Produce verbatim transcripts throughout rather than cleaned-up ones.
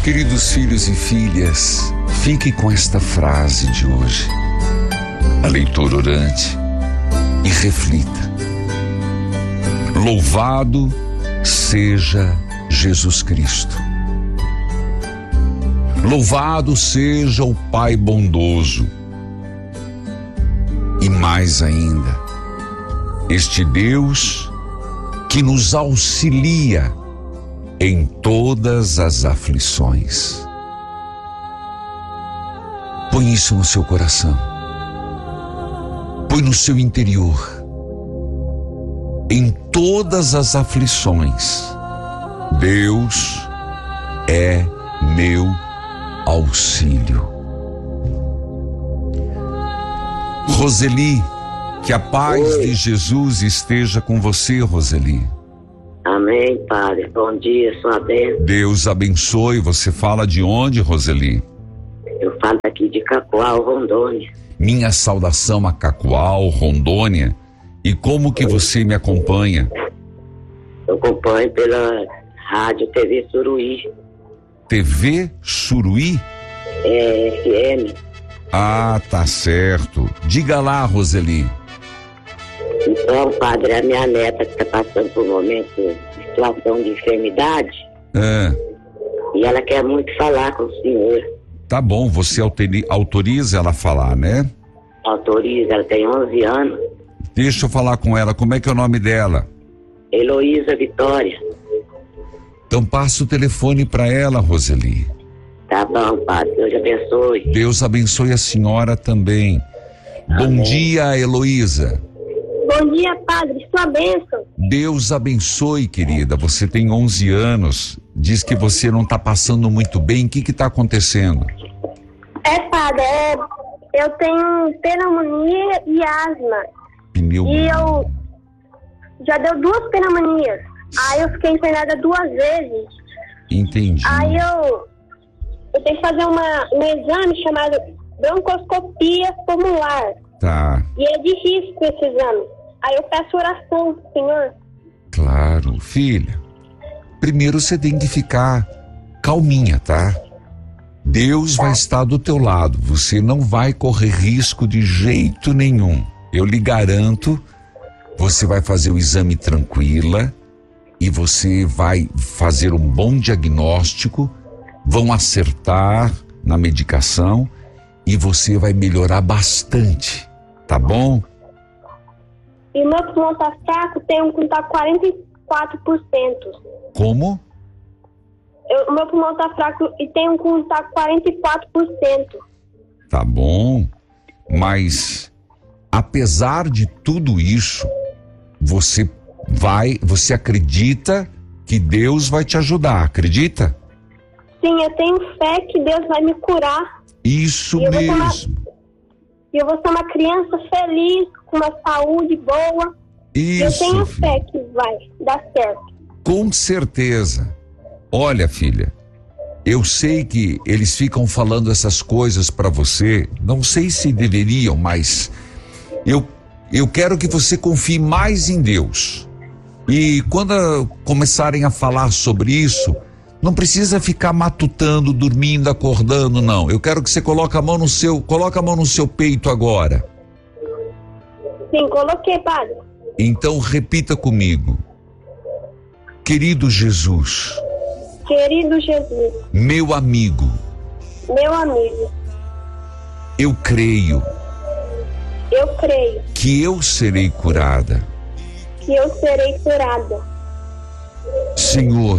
Queridos filhos e filhas, fique com esta frase de hoje, a leitura orante, e reflita. Louvado seja Jesus Cristo. Louvado seja o Pai bondoso. E mais ainda, este Deus que nos auxilia em todas as aflições. Põe isso no seu coração. Põe no seu interior. Em todas as aflições, Deus é meu auxílio. Roseli, que a paz Oi. de Jesus esteja com você, Roseli. Amém, Padre. Bom dia, sua bênção. Deus abençoe. Você fala de onde, Roseli? Eu falo aqui de Cacoal, Rondônia. Minha saudação a Cacoal, Rondônia. E como que você me acompanha? Eu acompanho pela rádio T V Suruí. T V Suruí? É, F M. Ah, tá certo. Diga lá, Roseli. Então, Padre, a minha neta que está passando por um momento de situação de enfermidade. É. E ela quer muito falar com o senhor. Tá bom, você autoriza ela a falar, né? Autoriza, ela tem onze anos. Deixa eu falar com ela, como é que é o nome dela? Heloísa Vitória. Então passa o telefone para ela, Roseli. Tá bom, Padre, Deus abençoe. Deus abençoe a senhora também. Amém. Bom dia, Heloísa. Bom dia, Padre, sua bênção. Deus abençoe, querida, você tem onze anos, diz que você não está passando muito bem, o que que está acontecendo? É, Padre, é, eu tenho pneumonia e asma. Pneumonia. E eu já deu duas pneumonias. Aí eu fiquei internada duas vezes. Entendi. Aí eu, eu tenho que fazer uma, um exame chamado broncoscopia pulmonar. Tá. E é de risco esse exame. Aí eu peço oração, Senhor. Claro, filha. Primeiro você tem que ficar calminha, tá? Deus tá. vai estar do teu lado. Você não vai correr risco de jeito nenhum. Eu lhe garanto, você vai fazer o exame tranquila e você vai fazer um bom diagnóstico, vão acertar na medicação e você vai melhorar bastante, tá bom? E o meu pulmão tá fraco, tem um que tá quarenta e quatro por cento. Como? Eu, o meu pulmão tá fraco e tem um que tá quarenta e quatro por cento. Tá bom, mas apesar de tudo isso, você vai, você acredita que Deus vai te ajudar, acredita? Sim, eu tenho fé que Deus vai me curar. Isso e mesmo. E eu vou ser uma criança feliz, com uma saúde boa. Isso. Eu tenho fé que vai dar certo. Com certeza. Olha, filha, eu sei que eles ficam falando essas coisas pra você, não sei se deveriam, mas eu, eu quero que você confie mais em Deus. E quando começarem a falar sobre isso, não precisa ficar matutando, dormindo, acordando, não. Eu quero que você coloque a mão no seu, coloque a mão no seu peito agora. Sim, coloquei, Padre. Então repita comigo. Querido Jesus. Querido Jesus. Meu amigo. Meu amigo. Eu creio. Eu creio. Que eu serei curada. Que eu serei curada. Senhor.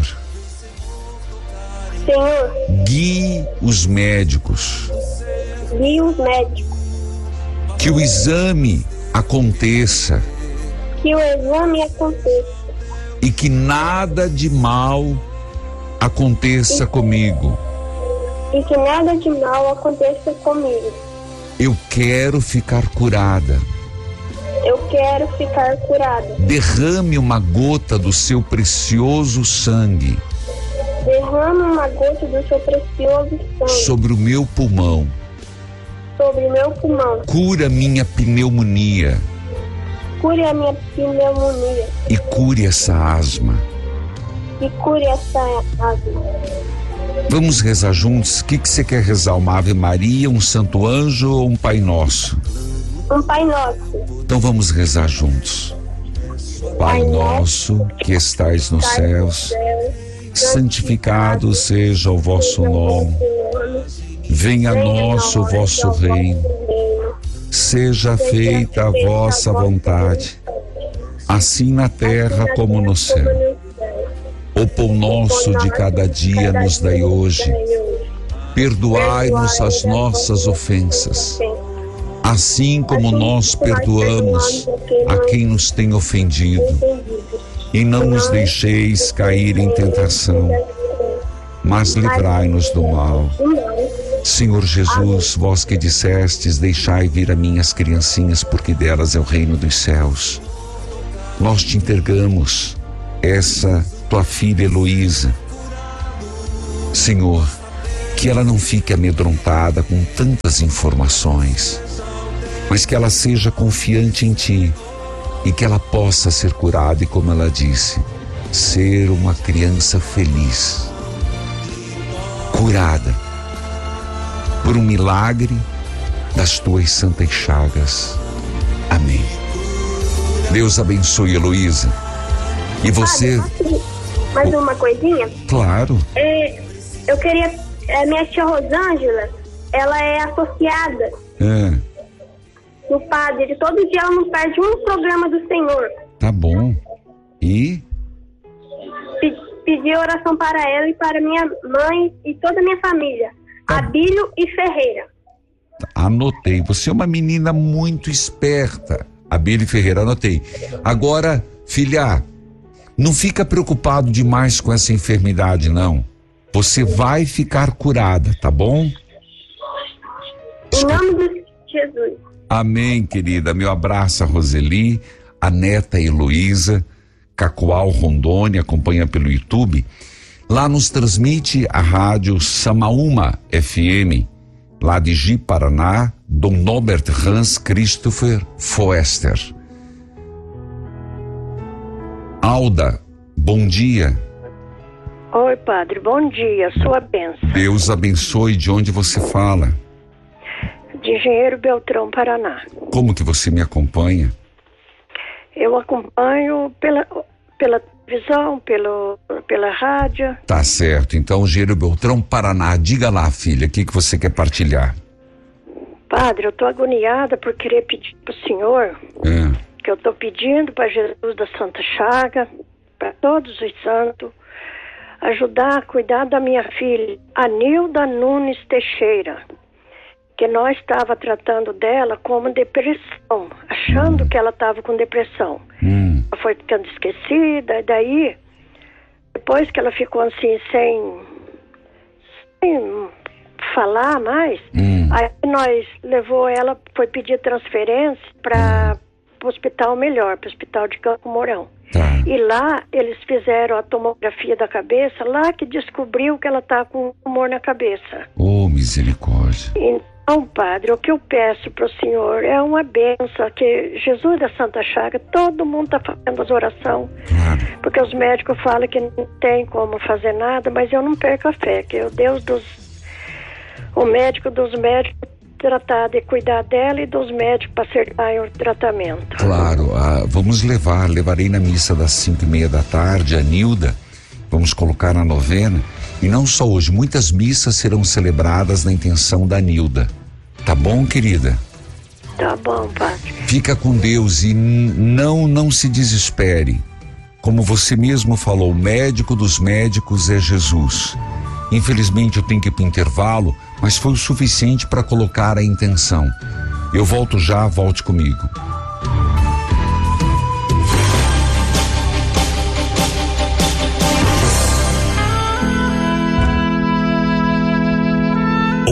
Senhor. Guie os médicos. Guie os médicos. Que o exame aconteça. Que o exame aconteça. E que nada de mal aconteça e, comigo. E que nada de mal aconteça comigo. Eu quero ficar curada. Eu quero ficar curada. Derrame uma gota do seu precioso sangue. Derrame uma gota do seu precioso sangue. Sobre o meu pulmão. Sobre o meu pulmão. Cura minha pneumonia. Cure a minha pneumonia. E cure essa asma. e cure essa ave. Vamos rezar juntos? O que, que você quer rezar? Uma Ave Maria, um Santo Anjo ou um Pai Nosso? Um Pai Nosso. Então vamos rezar juntos. Pai nosso que estais nos céus, santificado seja o vosso nome. Venha a nós o vosso reino. Seja feita a vossa vontade, assim na terra como no céu. O pão nosso de cada dia nos dai hoje. Perdoai-nos as nossas ofensas, assim como nós perdoamos a quem nos tem ofendido. E não nos deixeis cair em tentação, mas livrai-nos do mal. Senhor Jesus, vós que dissestes, deixai vir a minhas criancinhas, porque delas é o reino dos céus. Nós te entregamos essa tua filha Heloísa. Senhor, que ela não fique amedrontada com tantas informações, mas que ela seja confiante em ti e que ela possa ser curada e, como ela disse, ser uma criança feliz, curada por um milagre das tuas santas chagas. Amém. Deus abençoe, Heloísa. E você... Mais uma coisinha? Claro. É, eu queria... É, minha tia Rosângela, ela é associada É, no padre. Todo dia ela não perde um programa do Senhor. tá bom. E? Pe- Pedi oração para ela e para minha mãe e toda a minha família. Abílio e Ferreira. Anotei. Você é uma menina muito esperta. Abílio Ferreira, anotei. Agora, filha, não fica preocupado demais com essa enfermidade, não. Você vai ficar curada, tá bom? Em nome de Jesus. Amém, querida. Meu abraço a Roseli, a neta Heloísa, Cacoal, Rondônia, acompanha pelo YouTube. Lá nos transmite a rádio Samaúma F M, lá de Ji, Paraná, Dom Norbert Hans Christopher Foester. Alda, bom dia. Oi, padre, bom dia, sua bênção. Deus abençoe. De onde você fala? De Engenheiro Beltrão, Paraná. Como que você me acompanha? Eu acompanho pela, pela televisão, pelo, pela rádio. Tá certo. Então, Engenheiro Beltrão, Paraná. Diga lá, filha, o que que você quer partilhar? Padre, eu tô agoniada por querer pedir pro senhor, É. que eu tô pedindo para Jesus da Santa Chaga, para todos os santos, ajudar a cuidar da minha filha, Anilda Nunes Teixeira, que nós estava tratando dela como depressão, achando Hum. que ela estava com depressão. Hum. Ela foi ficando esquecida, e daí, depois que ela ficou assim, sem, sem falar mais, Hum. aí nós levou ela, foi pedir transferência para o hospital melhor, para o hospital de Campo Mourão. Tá. E lá eles fizeram a tomografia da cabeça, lá que descobriu que ela está com um tumor na cabeça. Oh, misericórdia. Então, padre, o que eu peço para o senhor é uma bênção, que Jesus da Santa Chaga, todo mundo está fazendo as orações, Claro. porque os médicos falam que não tem como fazer nada, mas eu não perco a fé, que o Deus dos... o médico dos médicos tratar de cuidar dela e dos médicos para acertar o tratamento. Claro, ah, vamos levar, levarei na missa das cinco e meia da tarde a Nilda, vamos colocar na novena, e não só hoje, muitas missas serão celebradas na intenção da Nilda, tá bom, querida? Tá bom, padre. Fica com Deus e n- não, não se desespere, como você mesmo falou, o médico dos médicos é Jesus. Infelizmente eu tenho que ir para o intervalo, mas foi o suficiente para colocar a intenção. Eu volto já, volte comigo.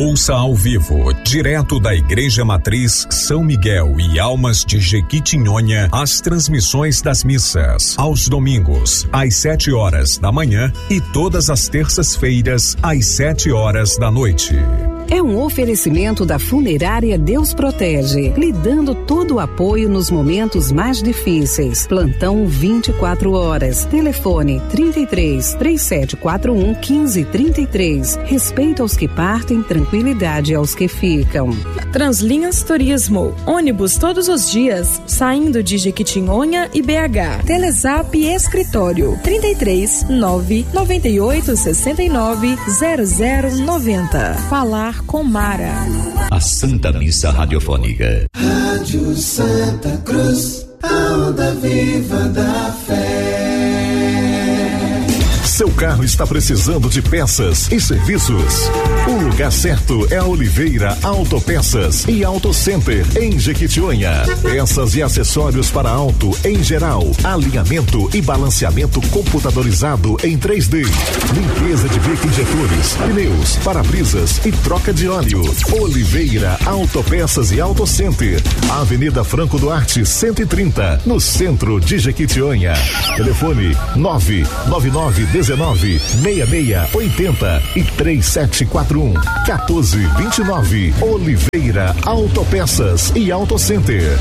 Ouça ao vivo, direto da Igreja Matriz São Miguel e Almas de Jequitinhonha, as transmissões das missas, aos domingos, às sete horas da manhã e todas as terças-feiras, às sete horas da noite. É um oferecimento da Funerária Deus Protege, lhe dando todo o apoio nos momentos mais difíceis. Plantão vinte e quatro horas. Telefone trinta e três, três sete quatro um, quinze trinta e três. Respeito aos que partem, tranquilidade aos que ficam. Translinhas Turismo. Ônibus todos os dias, saindo de Jequitinhonha e B H. Telezap Escritório. trinta e três, nove, noventa e oito, sessenta e nove, zero zero noventa. Falar com Mara. A Santa Missa Radiofônica. Rádio Santa Cruz, a onda viva da fé. Seu carro está precisando de peças e serviços? O lugar certo é a Oliveira Autopeças e Auto Center, em Jequitinhonha. Peças e acessórios para auto em geral, alinhamento e balanceamento computadorizado em três D, limpeza de bico injetores, pneus, para-brisas e troca de óleo. Oliveira Autopeças e Auto Center, Avenida Franco Duarte cento e trinta, no centro de Jequitinhonha. Telefone nove nove nove dezenove, seis seis oitenta e três sete quatro um, quatorze vinte e nove. Oliveira Autopeças e Auto Center.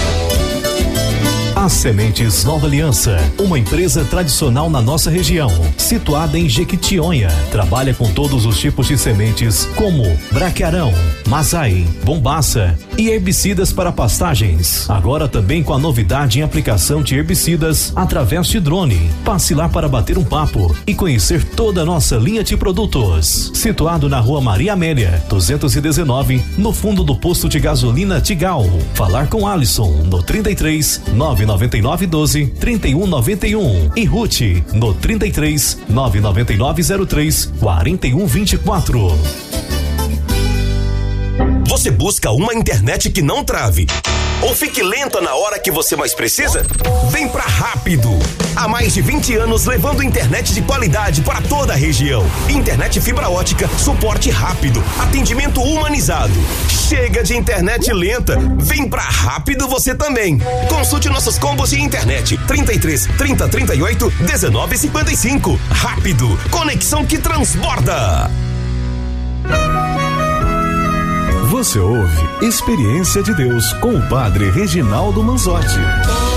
As Sementes Nova Aliança, uma empresa tradicional na nossa região, situada em Jequitinhonha. Trabalha com todos os tipos de sementes, como braquiarão, mazai, bombaça e herbicidas para pastagens. Agora também com a novidade em aplicação de herbicidas através de drone. Passe lá para bater um papo e conhecer toda a nossa linha de produtos. Situado na Rua Maria Amélia, duzentos e dezenove, no fundo do posto de gasolina Tigal. Falar com Alisson no trinta e três, nove noventa e nove doze, trinta e um noventa e um e Ruth no trinta e três, nove noventa e nove zero três, quarenta e um vinte e quatro. Você busca uma internet que não trave ou fique lenta na hora que você mais precisa? Vem pra Rápido. Há mais de vinte anos levando internet de qualidade para toda a região. Internet fibra ótica, suporte rápido, atendimento humanizado. Chega de internet lenta. Vem pra Rápido você também. Consulte nossos combos de internet. trinta e três, trinta, trinta e oito, dezenove, cinquenta e cinco. Rápido. Conexão que transborda. Você ouve Experiência de Deus com o Padre Reginaldo Manzotti.